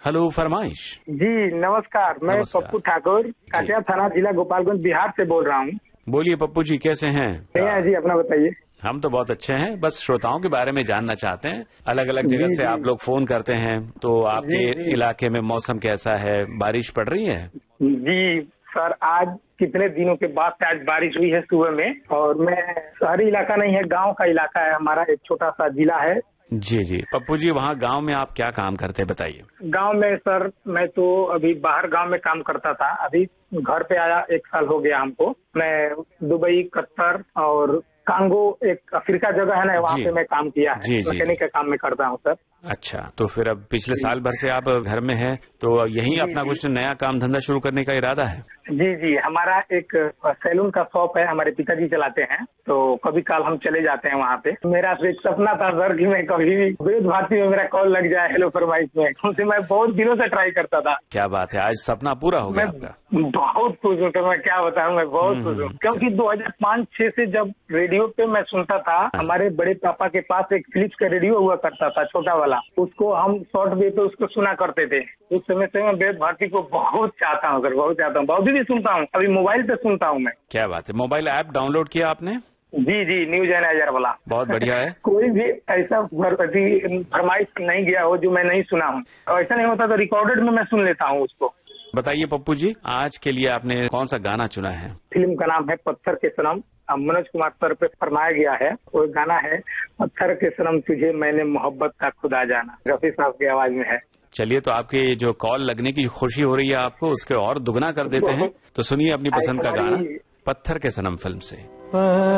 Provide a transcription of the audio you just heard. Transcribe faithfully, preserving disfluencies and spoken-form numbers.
Hello, फरमाइश। जी नमस्कार, मैं नमस्कार। पप्पू ठाकुर, काटिया थाना, जिला गोपालगंज, बिहार से बोल रहा हूँ। बोलिए पप्पू जी, कैसे हैं? है जी, अपना बताइए। हम तो बहुत अच्छे हैं, बस श्रोताओं के बारे में जानना चाहते हैं। अलग अलग जगह जी, से जी। आप लोग फोन करते हैं, तो आपके जी, जी। इलाके में मौसम कैसा है? बारिश पड़ रही है? जी सर, आज कितने दिनों के बाद से आज बारिश हुई है सुबह में। और मैं शहरी इलाका नहीं है, गांव का इलाका है हमारा, एक छोटा सा जिला है। जी जी पप्पू जी, वहाँ गांव में आप क्या काम करते हैं, बताइए। गांव में सर, मैं तो अभी बाहर गांव में काम करता था, अभी घर पे आया एक साल हो गया हमको। मैं दुबई, कतर और कांगो, एक अफ्रीका जगह है ना, वहाँ जी। पे मैं काम किया है। जी, जी। मैकेनिक का काम मैं करता हूँ सर। अच्छा, तो फिर अब पिछले साल भर से आप घर में हैं, तो यहीं जी, अपना जी। कुछ नया काम धंधा शुरू करने का इरादा है? जी जी, हमारा एक सैलून का शॉप है, हमारे पिताजी चलाते हैं, तो कभी काल हम चले जाते हैं वहाँ पे। मेरा एक सपना था सर कि मैं कभी भी विविध भारती में मेरा कॉल लग जाए हेलो फरमाइश में, उनसे मैं बहुत दिनों से ट्राई करता था। क्या बात है, आज सपना पूरा हो गया मैं आपका। बहुत खुश हूँ सर, मैं क्या बताऊँ, मैं बहुत खुश हूँ, क्योंकि दो हज़ार पाँच छह से जब रेडियो पे मैं सुनता था, हमारे बड़े पापा के पास एक फिलिप्स का रेडियो हुआ करता था, छोटा वाला, उसको हम शॉर्ट वेव पे उसको सुना करते थे। उस समय से मैं विविध भारती को बहुत चाहता हूँ सर, बहुत चाहता हूँ, बहुत भी सुनता हूँ, अभी मोबाइल पे सुनता हूँ मैं। क्या बात है, मोबाइल ऐप डाउनलोड किया आपने? जी जी, न्यूज एनालाइजर वाला। बहुत बढ़िया है। कोई भी ऐसा फरमाइश नहीं गया हो जो मैं नहीं सुना हूँ, और ऐसा नहीं होता तो रिकॉर्डेड में मैं सुन लेता हूँ उसको। बताइए पप्पू जी, आज के लिए आपने कौन सा गाना चुना है? फिल्म का नाम है पत्थर के सनम, मनोज कुमार सर पे फरमाया गया है। वो गाना है पत्थर के सनम तुझे मैंने मोहब्बत का खुदा जाना, रफी साहब की आवाज में है। चलिए, तो आपके जो कॉल लगने की खुशी हो रही है आपको, उसके और दुगना कर देते हैं। तो सुनिए अपनी पसंद का गाना, पत्थर के सनम फिल्म से।